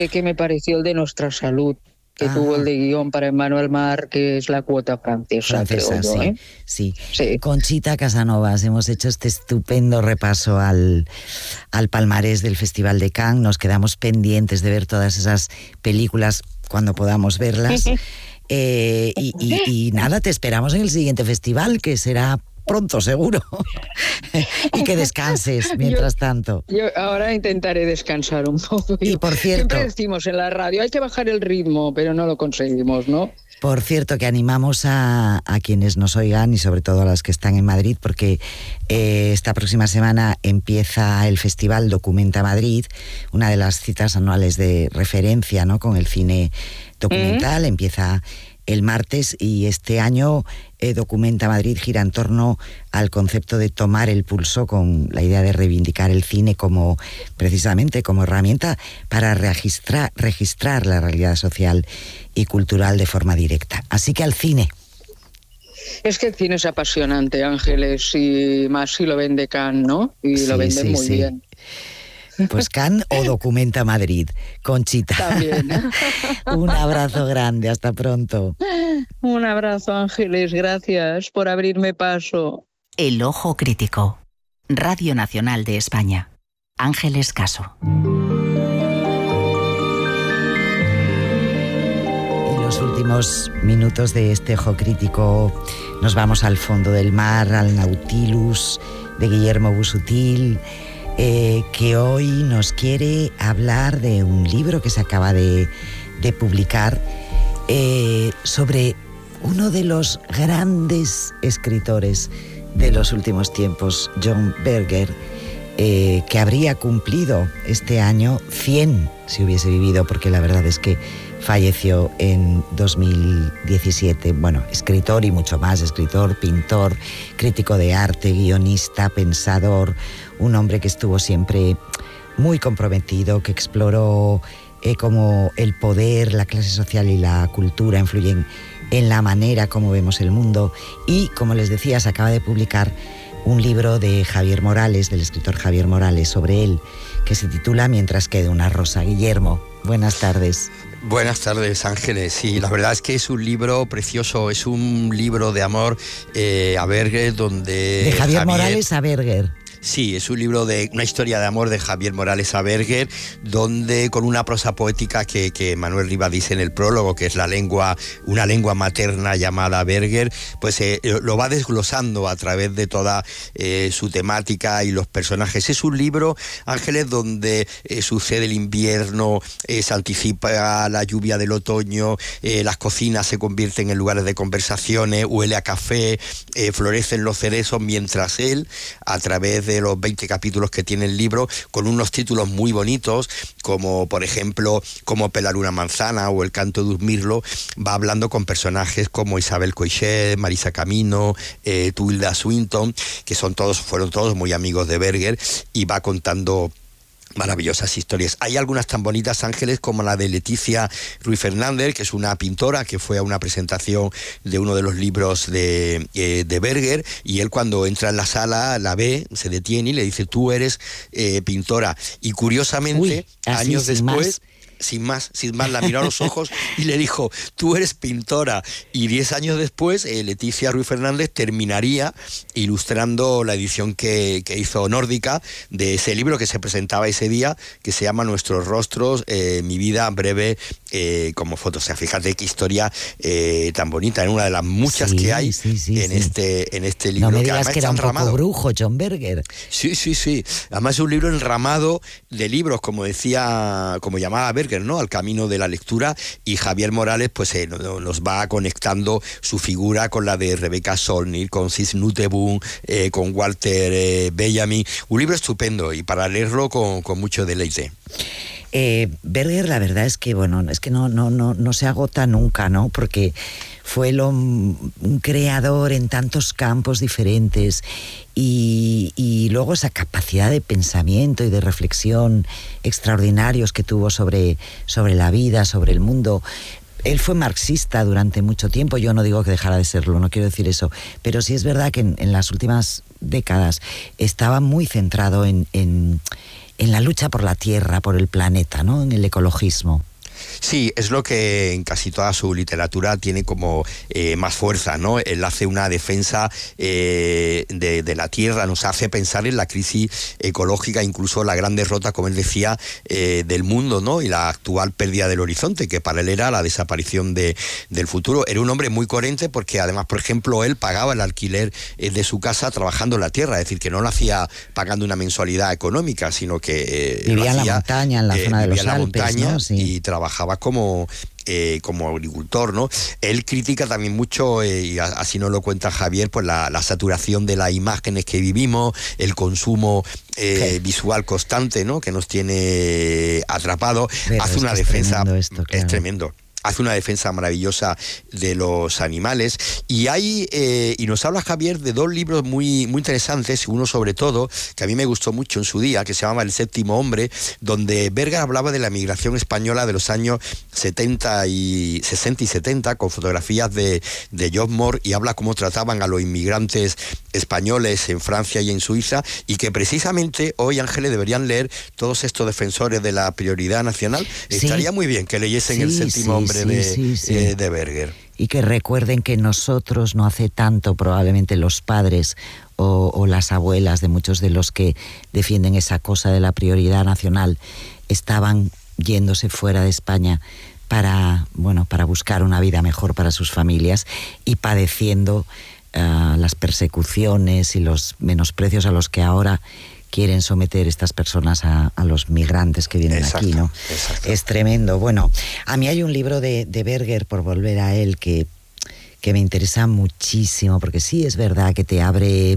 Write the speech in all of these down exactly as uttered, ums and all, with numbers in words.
que me pareció el de Nuestra Salud, que Ajá. tuvo el de guión para Emmanuel Mar, que es la cuota francesa, Francesa, creo yo, sí, ¿eh? sí. Sí. Conchita Casanovas, hemos hecho este estupendo repaso al, al palmarés del Festival de Cannes. Nos quedamos pendientes de ver todas esas películas cuando podamos verlas. Eh, y, y, y nada, te esperamos en el siguiente festival, que será pronto, seguro. Y que descanses mientras yo, tanto. Yo ahora intentaré descansar un poco. Y por cierto, siempre decimos en la radio, hay que bajar el ritmo, pero no lo conseguimos, ¿no? Por cierto, que animamos a, a quienes nos oigan y sobre todo a las que están en Madrid, porque eh, esta próxima semana empieza el Festival Documenta Madrid, una de las citas anuales de referencia, ¿no?, con el cine documental. Mm. Empieza el martes y este año eh, Documenta Madrid gira en torno al concepto de tomar el pulso, con la idea de reivindicar el cine como, precisamente, como herramienta para registrar, registrar la realidad social y cultural de forma directa. Así que al cine. Es que el cine es apasionante, Ángeles, y más si lo vende Cannes, ¿no? Y sí, lo venden sí, muy sí. bien. Pues Cannes o Documenta Madrid, Conchita. También. Un abrazo grande, hasta pronto. Un abrazo, Ángeles, gracias por abrirme paso. El Ojo Crítico, Radio Nacional de España. Ángeles Caso. En los últimos minutos de este Ojo Crítico nos vamos al fondo del mar, al Nautilus de Guillermo Busuttil, Eh, que hoy nos quiere hablar de un libro que se acaba de, de publicar eh, sobre uno de los grandes escritores de los últimos tiempos, John Berger, eh, que habría cumplido este año cien si hubiese vivido, porque la verdad es que falleció en dos mil diecisiete. Bueno, escritor y mucho más, escritor, pintor, crítico de arte, guionista, pensador, un hombre que estuvo siempre muy comprometido, que exploró eh, cómo el poder, la clase social y la cultura influyen en la manera como vemos el mundo. Y, como les decía, se acaba de publicar un libro de Javier Morales, del escritor Javier Morales, sobre él, que se titula Mientras quede una rosa. Guillermo, buenas tardes. Buenas tardes, Ángeles. Sí, la verdad es que es un libro precioso, es un libro de amor eh, a Berger, donde... De Javier, Javier Morales a Berger. Sí, es un libro de una historia de amor de Javier Morales a Berger, donde con una prosa poética que, que Manuel Rivas dice en el prólogo, que es la lengua, una lengua materna llamada Berger, pues eh, lo va desglosando a través de toda eh, su temática y los personajes. Es un libro, Ángeles, donde eh, sucede el invierno, eh, se anticipa la lluvia del otoño, eh, las cocinas se convierten en lugares de conversaciones, huele a café, eh, florecen los cerezos, mientras él, a través de de los veinte capítulos que tiene el libro, con unos títulos muy bonitos, como por ejemplo Cómo pelar una manzana o El canto de un mirlo, va hablando con personajes como Isabel Coixet, Marisa Camino, eh, Tilda Swinton, que son todos, fueron todos muy amigos de Berger, y va contando maravillosas historias. Hay algunas tan bonitas, Ángeles, como la de Leticia Ruiz Fernández, que es una pintora que fue a una presentación de uno de los libros de, eh, de Berger, y él, cuando entra en la sala, la ve, se detiene y le dice: tú eres eh, pintora. Y curiosamente, Uy, así, años después... Más. Sin más, sin más, la miró a los ojos y le dijo: tú eres pintora. Y diez años después, eh, Leticia Ruiz Fernández terminaría ilustrando la edición que, que hizo Nórdica de ese libro que se presentaba ese día, que se llama Nuestros rostros, eh, mi vida breve eh, como foto. O sea, fíjate qué historia eh, tan bonita, en una de las muchas sí, que hay sí, sí, en, sí. Este, en este libro. No me digas que, que era un enramado. poco brujo, John Berger. Sí, sí, sí. Además es un libro enramado de libros, como decía, como llamaba Berger, ¿no?, al camino de la lectura, y Javier Morales pues eh, nos va conectando su figura con la de Rebecca Solnit, con Cis Nutebun, eh, con Walter eh, Benjamin. Un libro estupendo y para leerlo con, con mucho deleite. Eh, Berger, la verdad es que, bueno, es que no, no, no, no se agota nunca, ¿no? Porque fue lo, un creador en tantos campos diferentes, y, y luego esa capacidad de pensamiento y de reflexión extraordinarios que tuvo sobre, sobre la vida, sobre el mundo. Él fue marxista durante mucho tiempo, yo no digo que dejara de serlo, no quiero decir eso, pero sí es verdad que en, en las últimas décadas estaba muy centrado en... en en la lucha por la tierra, por el planeta, ¿no? En el ecologismo. Sí, es lo que en casi toda su literatura tiene como eh, más fuerza, ¿no? Él hace una defensa eh, de, de la tierra, nos hace pensar en la crisis ecológica, incluso la gran derrota, como él decía, eh, del mundo, ¿no? Y la actual pérdida del horizonte, que para él era la desaparición de, del futuro. Era un hombre muy coherente porque además, por ejemplo, él pagaba el alquiler eh, de su casa trabajando en la tierra, es decir, que no lo hacía pagando una mensualidad económica, sino que eh, vivía hacía, en la montaña, en la eh, zona de los en la Alpes, montaña, ¿no? Sí. Y trabajaba como eh, como agricultor, ¿no? Él critica también mucho, eh, y a, así nos lo cuenta Javier, pues la, la saturación de las imágenes que vivimos, el consumo eh, sí. visual constante, ¿no? Que nos tiene atrapados. Hace una defensa, es tremendo, esto, claro. es tremendo. Hace una defensa maravillosa de los animales y hay eh, y nos habla Javier de dos libros muy muy interesantes, uno sobre todo que a mí me gustó mucho en su día, que se llamaba El séptimo hombre, donde Berger hablaba de la migración española de los años setenta y sesenta y setenta con fotografías de, de John Moore, y habla cómo trataban a los inmigrantes españoles en Francia y en Suiza, y que precisamente hoy, Ángeles, deberían leer todos estos defensores de la prioridad nacional. Sí. Estaría muy bien que leyesen sí, El séptimo hombre. Sí. Sí, de, sí, sí. Eh, de Berger. Y que recuerden que nosotros no hace tanto, probablemente los padres o, o las abuelas de muchos de los que defienden esa cosa de la prioridad nacional estaban yéndose fuera de España para, bueno, para buscar una vida mejor para sus familias y padeciendo uh, las persecuciones y los menosprecios a los que ahora quieren someter estas personas a, a los migrantes que vienen exacto, aquí, ¿no? Exacto. Es tremendo. Bueno, a mí hay un libro de, de Berger, por volver a él, que, que me interesa muchísimo, porque sí es verdad que te abre,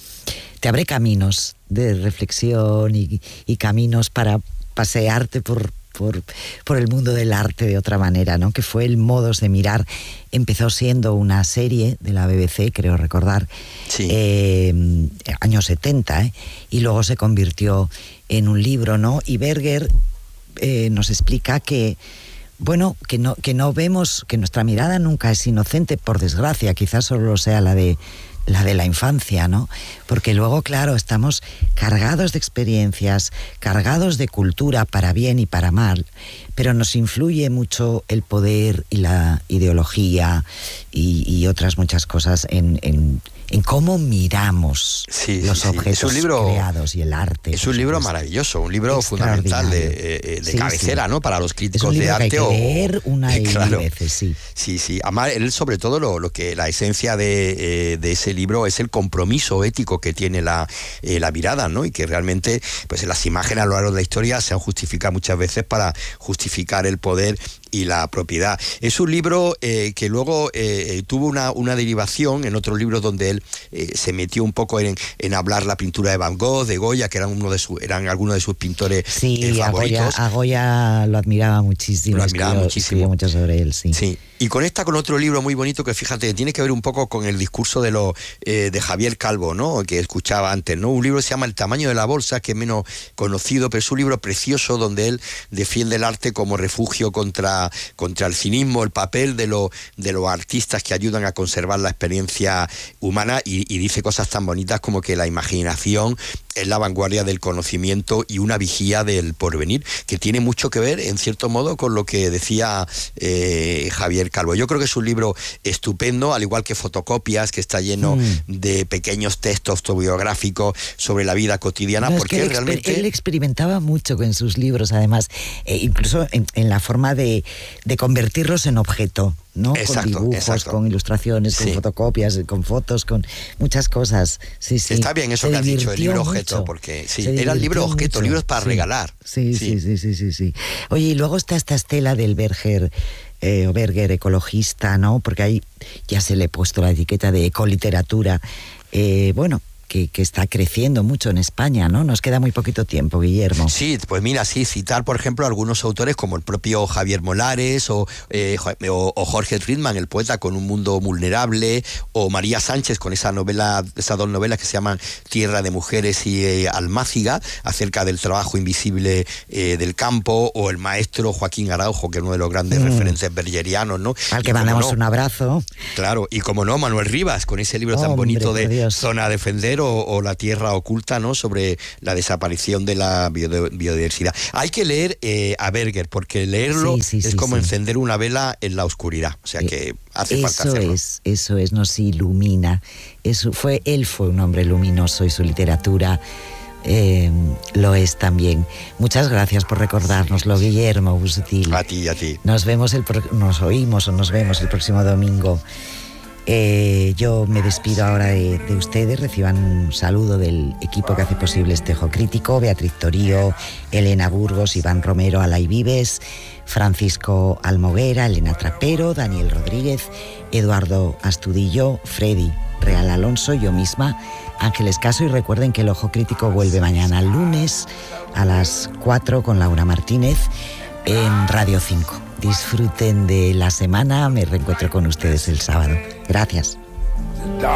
te abre caminos de reflexión y, y caminos para pasearte por, por, por el mundo del arte de otra manera, ¿no? Que fue el Modos de mirar. Empezó siendo una serie de la B B C, creo recordar, sí. eh, años setenta, ¿eh? Y luego se convirtió en un libro, ¿no? Y Berger eh, nos explica que, bueno, que no, que no vemos, que nuestra mirada nunca es inocente, por desgracia, quizás solo sea la de la de la infancia, ¿no? Porque luego, claro, estamos cargados de experiencias, cargados de cultura para bien y para mal, pero nos influye mucho el poder y la ideología y, y otras muchas cosas en, en, en cómo miramos sí, los sí, objetos sí. Es un libro, creados y el arte. Es un libro maravilloso, un libro fundamental de, de sí, cabecera, sí. ¿no? Para los críticos de arte. Que hay que leer o, una y claro. mil veces, sí. Sí, sí. Además, él sobre todo lo, lo que la esencia de, eh, de ese libro es el compromiso ético que tiene la, eh, la mirada, ¿no? Y que realmente, pues las imágenes a lo largo de la historia se han justificado muchas veces para justificar el poder y la propiedad. Es un libro eh, que luego eh, tuvo una, una derivación en otros libros donde él eh, se metió un poco en, en hablar la pintura de Van Gogh, de Goya, que eran uno de sus, eran algunos de sus pintores sí, eh, favoritos. A Goya lo admiraba muchísimo. Lo admiraba escribió, muchísimo. Escribió mucho sobre él, sí. Sí. Y conecta con otro libro muy bonito que, fíjate, tiene que ver un poco con el discurso de lo eh, de Javier Calvo, ¿no? Que escuchaba antes, ¿no? Un libro que se llama El tamaño de la bolsa, que es menos conocido, pero es un libro precioso donde él defiende el arte como refugio contra, contra el cinismo, el papel de, lo, de los artistas que ayudan a conservar la experiencia humana, y, y dice cosas tan bonitas como que la imaginación es la vanguardia del conocimiento y una vigía del porvenir, que tiene mucho que ver, en cierto modo, con lo que decía eh, Javier Calvo. Yo creo que es un libro estupendo, al igual que Fotocopias, que está lleno mm. de pequeños textos autobiográficos sobre la vida cotidiana, no, porque es que él realmente... Él experimentaba mucho con sus libros, además, eh, incluso en, en la forma de, de convertirlos en objeto, ¿no? Exacto, con dibujos, exacto. con ilustraciones, con sí. fotocopias, con fotos, con muchas cosas. Sí, sí. Está bien eso se que has dicho, el libro mucho. objeto, porque sí, era el libro objeto, mucho. libros para sí. regalar. Sí sí. Sí, sí, sí, sí, sí. Oye, y luego está esta estela del Berger, eh, o Berger ecologista, ¿no? Porque ahí ya se le ha puesto la etiqueta de ecoliteratura. Eh, bueno, Que, que está creciendo mucho en España, ¿no? Nos queda muy poquito tiempo, Guillermo. Sí, pues mira, sí, citar, por ejemplo, algunos autores como el propio Javier Molares o, eh, o, o Jorge Friedman, el poeta, con Un mundo vulnerable, o María Sánchez con esa novela, esas dos novelas que se llaman Tierra de mujeres y eh, Almáciga, acerca del trabajo invisible eh, del campo, o el maestro Joaquín Araujo, que es uno de los grandes mm. referentes bergerianos, ¿no? Al que mandamos no, un abrazo. Claro, y como no, Manuel Rivas, con ese libro tan Hombre, bonito de Zona a defender, o, o La tierra oculta, ¿no? Sobre la desaparición de la biodiversidad. Hay que leer eh, a Berger, porque leerlo sí, sí, es sí, como sí. encender una vela en la oscuridad. O sea que hace eso falta hacerlo. Es, eso es, nos ilumina. Eso fue, él fue un hombre luminoso y su literatura eh, lo es también. Muchas gracias por recordárnoslo, Guillermo Busutil. A ti, a ti. Nos vemos, el pro- nos oímos o nos vemos el próximo domingo. Eh, yo me despido ahora de, de ustedes. Reciban un saludo del equipo que hace posible este Ojo Crítico: Beatriz Torío, Elena Burgos, Iván Romero, Alay Vives, Francisco Almoguera, Elena Trapero, Daniel Rodríguez, Eduardo Astudillo, Freddy Real Alonso, yo misma, Ángeles Caso. Y recuerden que el Ojo Crítico vuelve mañana lunes a las cuatro con Laura Martínez en Radio cinco. Disfruten de la semana, me reencuentro con ustedes el sábado. Gracias.